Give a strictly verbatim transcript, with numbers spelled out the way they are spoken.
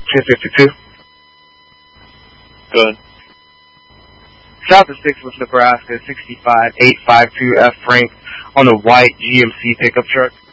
ten fifty-two. Good. South of six was Nebraska, sixty-five eight five two F Frank on the white G M C pickup truck.